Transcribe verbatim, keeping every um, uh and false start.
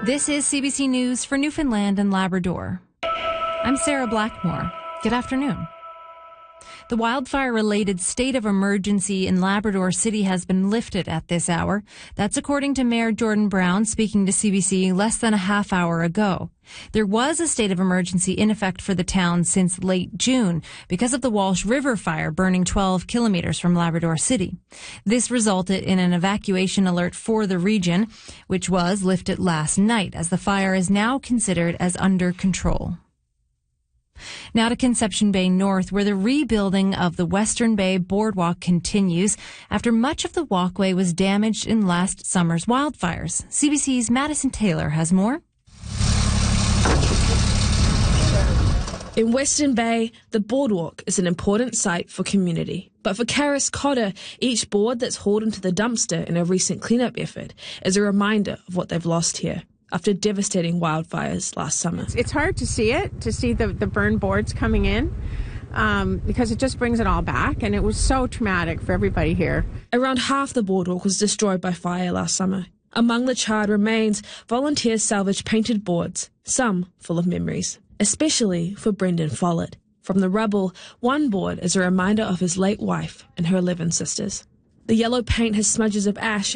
This is C B C News for Newfoundland and Labrador. I'm Sarah Blackmore. Good afternoon. The wildfire-related state of emergency in Labrador City has been lifted at this hour. That's according to Mayor Jordan Brown speaking to C B C less than a half hour ago. There was a state of emergency in effect for the town since late June because of the Walsh River fire burning twelve kilometers from Labrador City. This resulted in an evacuation alert for the region, which was lifted last night as the fire is now considered as under control. Now to Conception Bay North, where the rebuilding of the Western Bay Boardwalk continues after much of the walkway was damaged in last summer's wildfires. C B C's Madison Taylor has more. In Western Bay, the boardwalk is an important site for community. But for Karis Cotter, each board that's hauled into the dumpster in a recent cleanup effort is a reminder of what they've lost here after devastating wildfires last summer. It's hard to see it, to see the, the burned boards coming in, um, because it just brings it all back, and it was so traumatic for everybody here. Around half the boardwalk was destroyed by fire last summer. Among the charred remains, volunteers salvaged painted boards, some full of memories, especially for Brendan Follett. From the rubble, one board is a reminder of his late wife and her eleven sisters. The yellow paint has smudges of ash